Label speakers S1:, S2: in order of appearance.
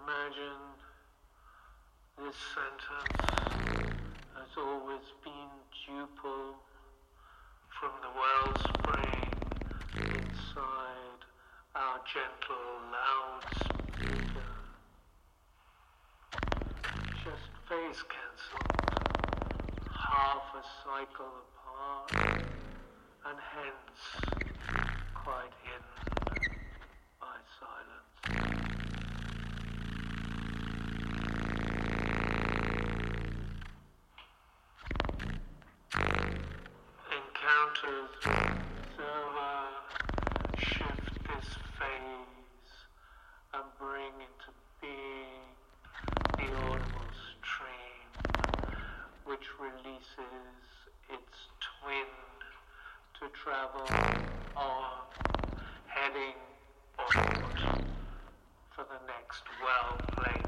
S1: Imagine this sentence has always been duple from the wellspring inside our gentle loudspeaker. Just phase cancelled, half a cycle apart, and hence quite hidden by silence. Encounters with observer shift this phase and bring into being the audible stream, which releases its twin to travel on, heading onward for the next well-placed